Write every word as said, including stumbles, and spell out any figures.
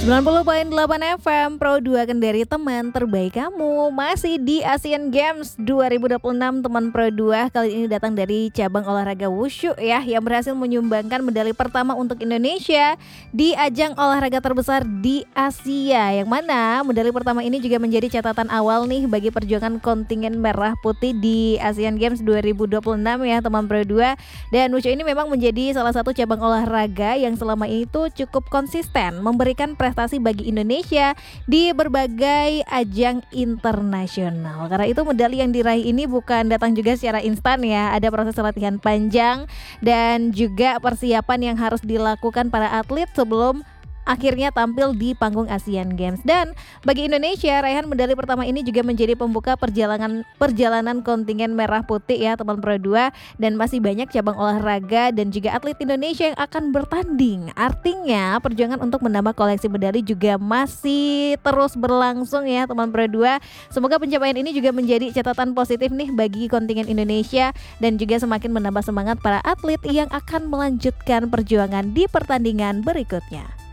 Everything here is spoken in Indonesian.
sembilan puluh koma delapan F M Pro dua Kendari, teman terbaik kamu. Masih di Asian Games dua ribu dua puluh enam teman Pro dua. Kali ini datang dari cabang olahraga wushu ya, yang berhasil menyumbangkan medali pertama untuk Indonesia di ajang olahraga terbesar di Asia. Yang mana medali pertama ini juga menjadi catatan awal nih bagi perjuangan kontingen merah putih di Asian Games dua ribu dua puluh enam ya teman Pro dua. Dan wushu ini memang menjadi salah satu cabang olahraga yang selama ini tuh cukup konsisten memberikan prestasi bagi Indonesia di berbagai ajang internasional. Karena itu medali yang diraih ini bukan datang juga secara instan ya. Ada proses latihan panjang dan juga persiapan yang harus dilakukan para atlet sebelum akhirnya tampil di panggung Asian Games. Dan bagi Indonesia, raihan medali pertama ini juga menjadi pembuka perjalanan perjalanan kontingen merah putih ya teman Pro dua. Dan masih banyak cabang olahraga dan juga atlet Indonesia yang akan bertanding. Artinya perjuangan untuk menambah koleksi medali juga masih terus berlangsung ya teman Pro dua. Semoga pencapaian ini juga menjadi catatan positif nih bagi kontingen Indonesia dan juga semakin menambah semangat para atlet yang akan melanjutkan perjuangan di pertandingan berikutnya.